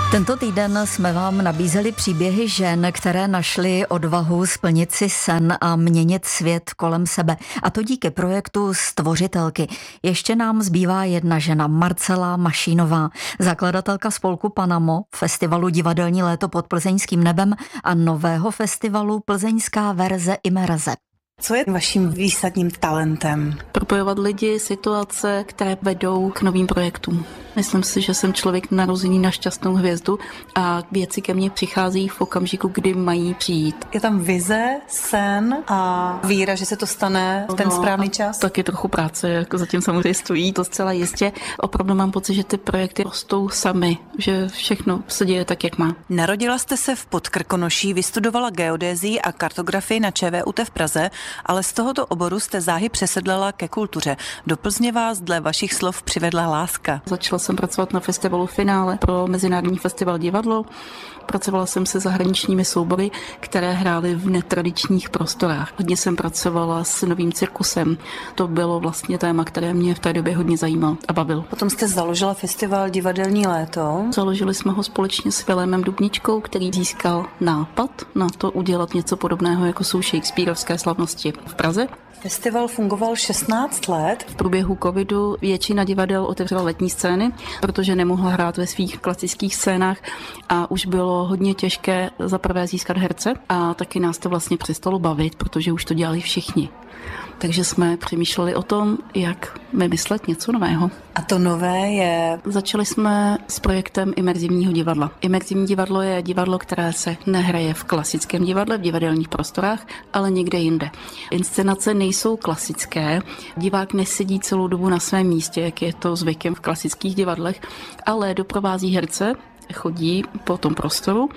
Tento týden jsme vám nabízeli příběhy žen, které našly odvahu splnit si sen a měnit svět kolem sebe. A to díky projektu Stvořitelky. Ještě nám zbývá jedna žena, Marcela Mašínová, zakladatelka spolku Panamo, festivalu Divadelní léto pod plzeňským nebem a nového festivalu Plzeňská verze Imerze. Co je vaším výsadním talentem? Propojovat lidi, situace, které vedou k novým projektům. Myslím si, že jsem člověk narozený na šťastnou hvězdu a věci ke mně přichází v okamžiku, kdy mají přijít. Je tam vize, sen a víra, že se to stane v ten správný čas? Taky trochu práce, jako zatím samozřejmě stojí, to zcela jistě. Opravdu mám pocit, že ty projekty rostou sami, že všechno se děje tak, jak má. Narodila jste se v Podkrkonoší, vystudovala geodézii a kartografii na ČVUT v Praze, ale z tohoto oboru jste záhy přesedlala ke kultuře. Do Plzně vás dle vašich slov přivedla láska. Začala jsem pracovat na festivalu Finále pro Mezinárodní festival divadlo. Pracovala jsem se zahraničními soubory, které hrály v netradičních prostorách. Hodně jsem pracovala s novým cirkusem. To bylo vlastně téma, které mě v té době hodně zajímalo a bavil. Potom jste založila festival Divadelní léto. Založili jsme ho společně s Vilémem Dubničkou, který získal nápad na to udělat něco podobného, jako jsou Shakespearovské slavnosti v Praze. Festival fungoval 16 let. V průběhu covidu většina divadel otevřela letní scény, protože nemohla hrát ve svých klasických scénách a už bylo hodně těžké za prvé získat herce a taky nás to vlastně přestalo bavit, protože už to dělali všichni. Takže jsme přemýšleli o tom, jak vymyslet něco nového. A to nové je? Začali jsme s projektem imerzivního divadla. Imerzivní divadlo je divadlo, které se nehraje v klasickém divadle, v divadelních prostorách, ale někde jinde. Inscenace nejsou klasické, divák nesedí celou dobu na svém místě, jak je to zvykem v klasických divadlech, ale doprovází herce, chodí po tom prostoru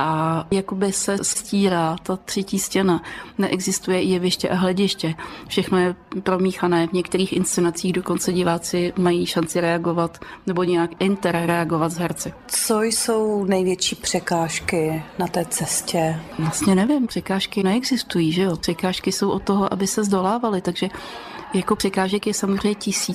a jakoby se stírá ta třetí stěna. Neexistuje jeviště a hlediště. Všechno je promíchané. V některých inscenacích dokonce diváci mají šanci reagovat nebo nějak interreagovat s herci. Co jsou největší překážky na té cestě? Vlastně nevím, překážky neexistují, že jo? Překážky jsou od toho, aby se zdolávaly, takže jako překážek je samozřejmě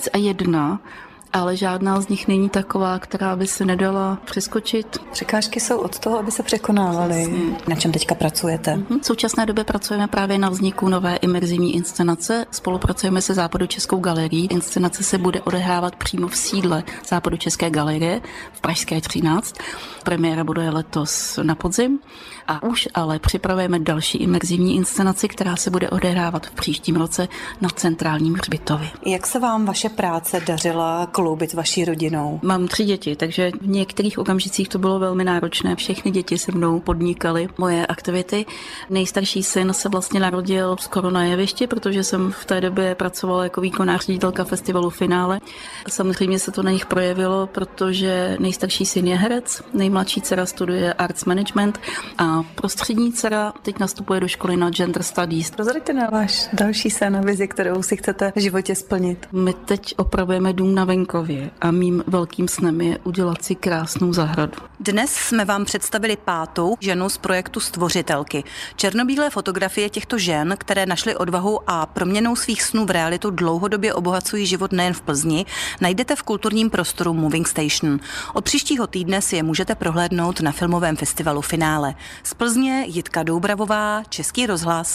1001, ale žádná z nich není taková, která by se nedala přeskočit. Překážky jsou od toho, aby se překonávaly. Na čem teďka pracujete? V současné době pracujeme právě na vzniku nové imerzivní inscenace. Spolupracujeme se Západočeskou galerií. Inscenace se bude odehrávat přímo v sídle Západočeské galerie v Pražské 13. Premiéra bude letos na podzim. A už ale připravujeme další imerzivní inscenaci, která se bude odehrávat v příštím roce na Centrálním hřbitově. Jak se vám vaše práce dařila kloubit s vaší rodinou? Mám 3 děti, takže v některých okamžicích to bylo velmi náročné. Všechny děti se mnou podnikaly moje aktivity. Nejstarší syn se vlastně narodil skoro na jevišti, protože jsem v té době pracovala jako výkonná ředitelka festivalu Finále. Samozřejmě se to na nich projevilo, protože nejstarší syn je herec, nejmladší dcera studuje arts management a prostřední dcera teď nastupuje do školy na gender studies. Prozraďte na váš další sen a vizi, kterou si chcete v životě splnit. My teď opravujeme dům na venkově a mým velkým snem je udělat si krásnou zahradu. Dnes jsme vám představili 5. ženu z projektu Stvořitelky. Černobílé fotografie těchto žen, které našly odvahu a proměnou svých snů v realitu dlouhodobě obohacují život nejen v Plzni, najdete v kulturním prostoru Moving Station. Od příštího týdne si je můžete prohlédnout na filmovém festivalu Finále. Z Plzně Jitka Doubravová, Český rozhlas.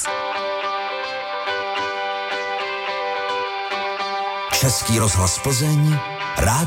Český rozhlas Plzeň, rádio